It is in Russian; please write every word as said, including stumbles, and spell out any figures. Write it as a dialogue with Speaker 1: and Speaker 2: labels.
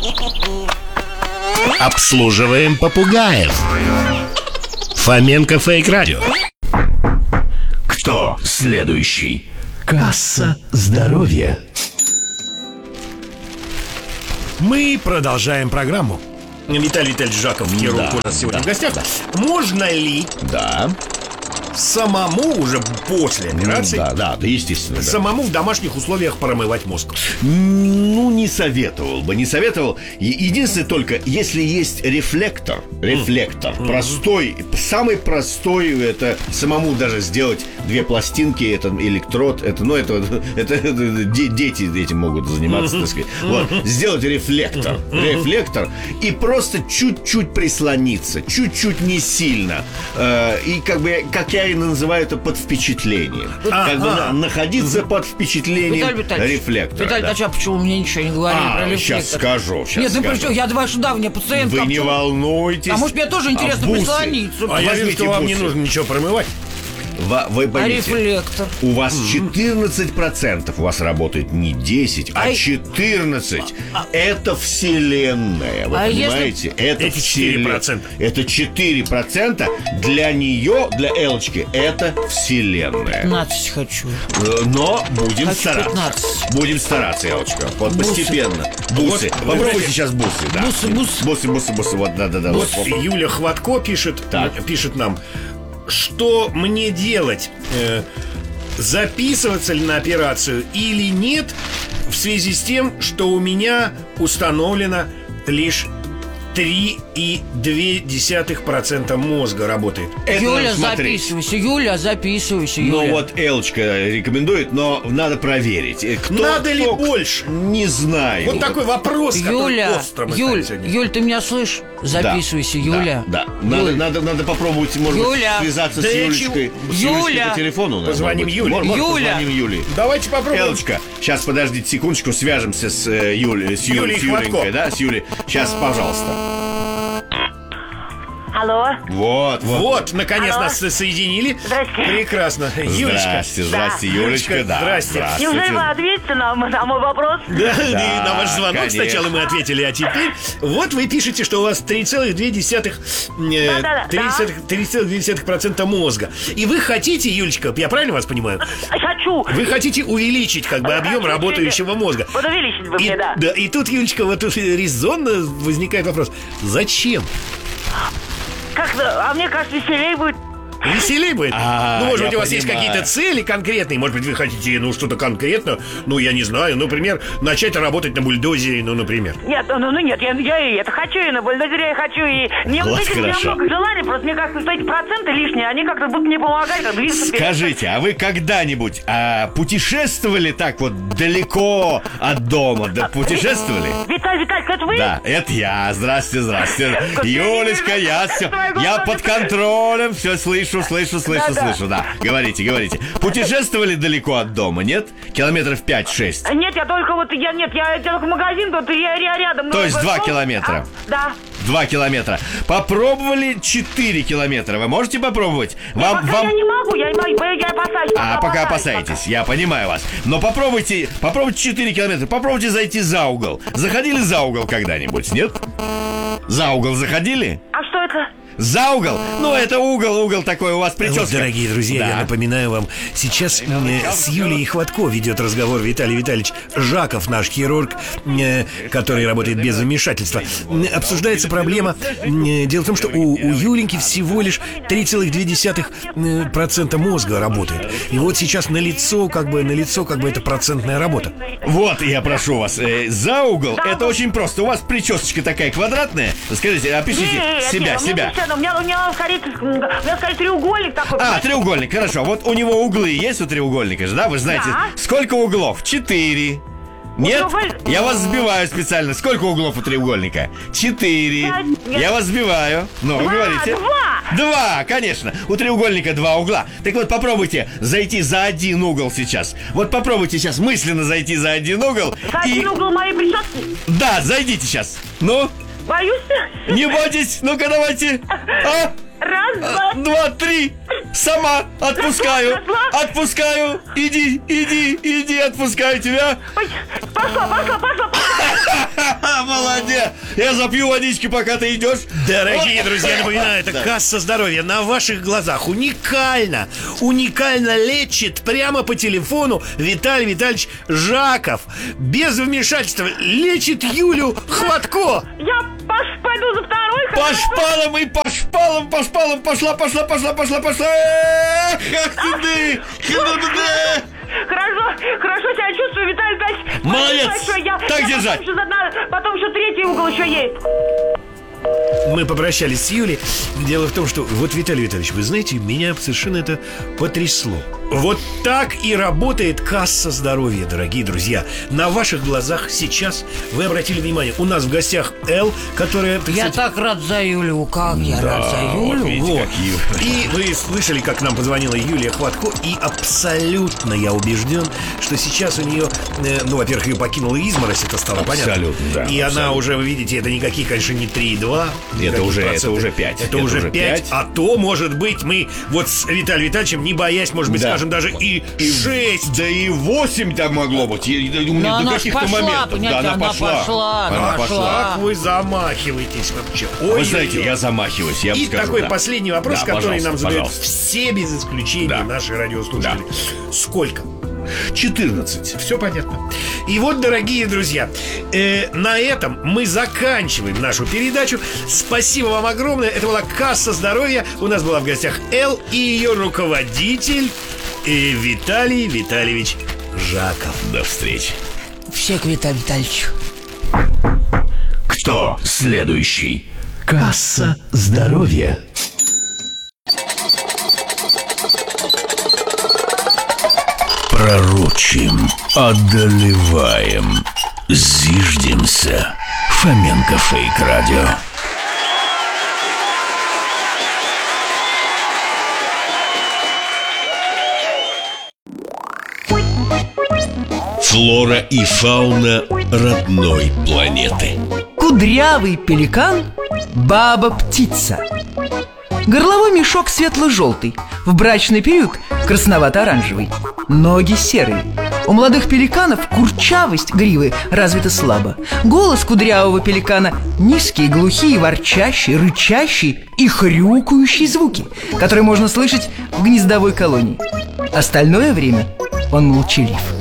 Speaker 1: Обслуживаем попугаев. Фоменко Фейк Радио.
Speaker 2: Кто следующий? Касса здоровья.
Speaker 3: Мы продолжаем программу. Виталий Витальевич Жаков, хирург,
Speaker 2: Да,
Speaker 3: у нас сегодня
Speaker 2: да,
Speaker 3: в гостях.
Speaker 2: да.
Speaker 3: Можно ли
Speaker 2: Да.
Speaker 3: самому уже после операции,
Speaker 2: Да, да, да, естественно, да.
Speaker 3: самому в домашних условиях промывать мозг?
Speaker 2: Ну, не советовал бы, не советовал. Е- Единственное только, если есть рефлектор, рефлектор, простой, самый простой, это самому даже сделать две пластинки, это электрод, это, ну, это, это, это де- дети этим могут заниматься, так сказать. Вот, сделать рефлектор, рефлектор и просто чуть-чуть прислониться, чуть-чуть не сильно. Э, и как бы, как я и называю это, под впечатлением. Как бы на- находиться под впечатлением
Speaker 4: Виталий Витальевич,
Speaker 2: рефлектора.
Speaker 4: Виталий
Speaker 2: да.
Speaker 4: Витальевич, а почему мне ничего не говорили
Speaker 2: А,
Speaker 4: про рефлектор?
Speaker 2: сейчас скажу, сейчас
Speaker 4: Нет, ну
Speaker 2: скажу.
Speaker 4: причем, я ваша давняя пациентка.
Speaker 2: Вы не
Speaker 4: почему?
Speaker 2: волнуйтесь.
Speaker 4: А может, мне тоже интересно
Speaker 2: А бусы?
Speaker 4: прислониться?
Speaker 3: А я вижу,
Speaker 2: Возьмите
Speaker 3: что вам не
Speaker 2: бусы.
Speaker 3: нужно ничего промывать.
Speaker 2: Ва- Вы
Speaker 4: А
Speaker 2: поймите,
Speaker 4: рефлектор?
Speaker 2: у вас четырнадцать процентов у вас работает не десять, а
Speaker 4: Ай.
Speaker 2: четырнадцать. Это вселенная, вы
Speaker 4: А
Speaker 2: понимаете? Это
Speaker 3: Эти четыре
Speaker 2: вселенная.
Speaker 3: процента.
Speaker 2: Это четыре процента для нее, для Элочки, это вселенная.
Speaker 4: пятнадцать хочу.
Speaker 2: Э, Но будем
Speaker 4: Хочу
Speaker 2: стараться.
Speaker 4: пятнадцать.
Speaker 2: Будем стараться, Элочка. Вот
Speaker 4: Бусы.
Speaker 2: постепенно. Бусы.
Speaker 3: Вот,
Speaker 2: Попробуйте
Speaker 3: знаете,
Speaker 2: сейчас бусы, да.
Speaker 4: бусы, бусы.
Speaker 2: Бусы, бусы, бусы. Вот, да, да, да.
Speaker 3: Вот
Speaker 2: вот, вот.
Speaker 3: Юля Хватко пишет,
Speaker 2: Так.
Speaker 3: пишет нам, что мне делать? Э, записываться ли на операцию или нет, в связи с тем, что у меня установлено лишь три и две десятых процента мозга работает.
Speaker 2: Это
Speaker 4: Юля,
Speaker 2: надо смотреть.
Speaker 4: записывайся, Юля, записывайся, Юля.
Speaker 2: Ну вот Элочка рекомендует, но надо проверить. Э, Кто,
Speaker 3: Надо ли
Speaker 2: кто-
Speaker 3: больше?
Speaker 2: Не знаю.
Speaker 3: Вот такой вопрос, который
Speaker 4: Юля,
Speaker 3: остро мы
Speaker 4: Юль,
Speaker 3: ставим сегодня.
Speaker 4: Юль, ты меня слышишь?
Speaker 2: Да,
Speaker 4: Записывайся,
Speaker 2: да,
Speaker 4: Юля.
Speaker 2: Да, Надо,
Speaker 4: Юль.
Speaker 2: надо, надо попробовать, может
Speaker 4: Юля.
Speaker 2: быть, связаться
Speaker 3: Да
Speaker 2: с
Speaker 3: я
Speaker 2: Юлечкой.
Speaker 4: чего?
Speaker 2: С Юлечкой
Speaker 4: Юля.
Speaker 2: по телефону. наверное,
Speaker 3: Позвоним
Speaker 2: может быть.
Speaker 3: Юле.
Speaker 2: Может, может,
Speaker 4: Юля.
Speaker 2: позвоним Юле.
Speaker 3: Давайте попробуем.
Speaker 2: Элочка, сейчас подождите секундочку, свяжемся с э, Юлей, с, Юлей,
Speaker 3: Юлей
Speaker 2: с Юленькой,
Speaker 3: Хватко.
Speaker 2: да, с Юлей. Сейчас, пожалуйста.
Speaker 5: Алло.
Speaker 2: Вот, вот.
Speaker 3: Вот, наконец
Speaker 5: Алло.
Speaker 3: нас соединили.
Speaker 5: Здрасте.
Speaker 3: Прекрасно. Юлечка.
Speaker 2: Здрасте, здрасте,
Speaker 5: Да.
Speaker 2: Юлечка, да.
Speaker 3: Здрасте.
Speaker 5: Неужели вы ответите на, на мой вопрос?
Speaker 3: Да, и на ваш звонок
Speaker 2: конечно.
Speaker 3: сначала мы ответили, а теперь вот вы пишете, что у вас три целых две десятых э,
Speaker 5: Да-да-да.
Speaker 3: три целых три целых две десятых процента мозга. И вы хотите, Юлечка, я правильно вас понимаю?
Speaker 5: Хочу.
Speaker 3: Вы хотите увеличить как бы объем
Speaker 5: Хочу
Speaker 3: работающего
Speaker 5: себе-
Speaker 3: мозга.
Speaker 5: Вот увеличить бы
Speaker 3: И,
Speaker 5: мне, да.
Speaker 3: да, и тут, Юлечка, вот тут резонно возникает вопрос. Зачем?
Speaker 5: Как-то, а мне кажется, веселее будет.
Speaker 3: Веселее будет.
Speaker 2: А,
Speaker 3: ну, может
Speaker 2: я
Speaker 3: быть, у вас есть
Speaker 2: понимаю.
Speaker 3: какие-то цели конкретные. Может быть, вы хотите, ну, что-то конкретно. Ну, я не знаю. Например, начать работать на бульдозере, ну, например.
Speaker 5: Нет, ну, ну нет, я, я и это хочу, и на бульдозере я хочу, и... Мне вот
Speaker 2: Вот
Speaker 5: этим, у меня
Speaker 2: хорошо.
Speaker 5: много желаний, просто мне кажется, что эти проценты лишние, они как-то будут мне помогать, как двигаться вперед.
Speaker 2: Скажите, а вы когда-нибудь а, путешествовали так вот далеко от дома? Да, путешествовали?
Speaker 5: Виталий, Виталий, это вы?
Speaker 2: Да, это я. Здрасте, здрасте.
Speaker 5: Господи,
Speaker 2: Юлечка, я все. Я под контролем, все слышу, слышу, слышу,
Speaker 5: Да-да.
Speaker 2: слышу. Да, говорите, говорите. Путешествовали далеко от дома, нет? Километров пять-шесть.
Speaker 5: Нет, я только вот, я нет, я, я только в магазин, тут я, я рядом.
Speaker 2: То
Speaker 5: ну,
Speaker 2: есть
Speaker 5: вот,
Speaker 2: два
Speaker 5: ну,
Speaker 2: километра?
Speaker 5: а, да.
Speaker 2: Два километра. Попробовали четыре километра. Вы можете попробовать? Вам,
Speaker 5: Пока
Speaker 2: вам...
Speaker 5: я не могу, я, я, я опасаюсь.
Speaker 2: А, пока опасаетесь, я понимаю вас. Но попробуйте, попробуйте четыре километра, попробуйте зайти за угол. Заходили за угол когда-нибудь, нет? За угол заходили?
Speaker 5: А что это?
Speaker 2: За угол? Ну, это угол, угол такой у вас прическа.
Speaker 3: Вот, дорогие друзья,
Speaker 2: Да.
Speaker 3: я напоминаю вам, сейчас э, с Юлией Хватко ведет разговор Виталий Витальевич Жаков, наш хирург, э, который работает без вмешательства. М, Обсуждается проблема. э, Дело в том, что у, у Юленьки всего лишь три целых две десятых процента мозга работает. И вот сейчас на лицо, как бы, на лицо, как бы, это процентная работа.
Speaker 2: Вот, я прошу вас, э, за угол, это очень просто. У вас причесочка такая квадратная. Скажите, опишите
Speaker 5: Нет,
Speaker 2: себя,
Speaker 5: нет, у меня
Speaker 2: себя.
Speaker 5: совершенно- У меня, у меня скорее, у меня скорее треугольник такой.
Speaker 2: А, треугольник, хорошо. Вот у него углы есть у треугольника же, да? Вы же знаете,
Speaker 5: Да.
Speaker 2: сколько углов? Четыре. Нет?
Speaker 5: треугольника-
Speaker 2: Я вас сбиваю специально. Сколько углов у треугольника? Четыре.
Speaker 5: Да, нет.
Speaker 2: Я вас сбиваю. Ну,
Speaker 5: Два,
Speaker 2: говорите.
Speaker 5: два.
Speaker 2: Два, конечно. У треугольника два угла. Так вот, попробуйте зайти за один угол сейчас. Вот попробуйте сейчас мысленно зайти за один угол.
Speaker 5: За
Speaker 2: и...
Speaker 5: один угол моей прически.
Speaker 2: Да, зайдите сейчас. Ну,
Speaker 5: Боюсь.
Speaker 2: не бойтесь. Ну-ка, давайте. А?
Speaker 5: Раз, два.
Speaker 2: Два, три. сама, отпускаю, отпускаю. Иди, иди, иди, отпускаю тебя.
Speaker 5: Ой, пошла, пошла, пошла, пошла.
Speaker 2: Молодец. Я запью водички, пока ты идешь.
Speaker 3: Дорогие друзья, напоминаю, это касса здоровья на ваших глазах. Уникально, уникально лечит прямо по телефону Виталий Витальевич Жаков. Без вмешательства лечит Юлю Хватко.
Speaker 5: Я пош, пойду за второй.
Speaker 2: По шпалам и по шпалам, по шпалам. Пошла, пошла, пошла, пошла, пошла. Эх, ты,
Speaker 5: Хорошо, хорошо себя чувствую, Виталий Витальевич.
Speaker 2: Молодец.
Speaker 5: Большое. Я,
Speaker 2: Так
Speaker 5: я
Speaker 2: держать.
Speaker 5: Потом еще, задна- потом еще третий угол еще есть.
Speaker 3: Мы попрощались с Юлей. Дело в том, что вот, Виталий Витальевич, вы знаете, меня совершенно это потрясло. Вот так и работает касса здоровья, дорогие друзья. На ваших глазах сейчас, вы обратили внимание, у нас в гостях Эл, которая... так
Speaker 4: Я
Speaker 3: сказать,
Speaker 4: так рад за Юлю, как я рад за Юлю.
Speaker 3: вот. И вы слышали, как нам позвонила Юлия Хватко. И абсолютно я убежден, что сейчас у нее, э, ну, во-первых, ее покинула изморозь, это стало понятно.
Speaker 2: Абсолютно, да,
Speaker 3: И она
Speaker 2: абсолютно.
Speaker 3: уже, вы видите, это никакие, конечно, не три и два.
Speaker 2: Это
Speaker 3: никакие
Speaker 2: уже- это
Speaker 3: проценты.
Speaker 2: уже пять.
Speaker 3: Это,
Speaker 2: Это
Speaker 3: уже
Speaker 2: уже
Speaker 3: пять.
Speaker 2: пять.
Speaker 3: А то, может быть, мы вот с Виталием Витальевичем, не боясь, может быть,
Speaker 2: Да.
Speaker 3: скажем, даже и шесть.
Speaker 2: Да и восемь там могло быть. И- и- у меня
Speaker 4: Но
Speaker 2: до
Speaker 4: она ж
Speaker 2: каких-то
Speaker 4: пошла,
Speaker 2: моментов.
Speaker 4: понимаете,
Speaker 2: да, она
Speaker 4: она
Speaker 2: пошла.
Speaker 4: пошла,
Speaker 2: Она
Speaker 4: пошла.
Speaker 2: пошла.
Speaker 3: Как вы замахиваетесь вообще?
Speaker 2: Вы
Speaker 3: Ой,
Speaker 2: знаете,
Speaker 3: ой, ой.
Speaker 2: я замахиваюсь. Я вам
Speaker 3: И
Speaker 2: скажу,
Speaker 3: такой
Speaker 2: да.
Speaker 3: последний вопрос,
Speaker 2: Да,
Speaker 3: который нам
Speaker 2: пожалуйста,
Speaker 3: задают
Speaker 2: пожалуйста.
Speaker 3: все без исключения
Speaker 2: Да.
Speaker 3: наши радиослушатели. Сколько?
Speaker 2: четырнадцать.
Speaker 3: Все понятно. И вот, дорогие друзья, э, на этом мы заканчиваем нашу передачу. Спасибо вам огромное. Это была касса здоровья. У нас была в гостях Эл и ее руководитель э, Виталий Витальевич Жаков.
Speaker 2: До встречи.
Speaker 4: Все к Виталию Витальевичу.
Speaker 1: Кто следующий? Касса здоровья. Пророчим, одолеваем, зиждемся. Фоменко Фейк Радио. Флора и фауна родной планеты.
Speaker 6: Кудрявый пеликан, баба-птица. Горловой мешок светло-желтый, в брачный период красновато-оранжевый. Ноги серые. У молодых пеликанов курчавость гривы развита слабо. Голос кудрявого пеликана – низкие, глухие, ворчащие, рычащие и хрюкающие звуки, которые можно слышать в гнездовой колонии. Остальное время он молчалив.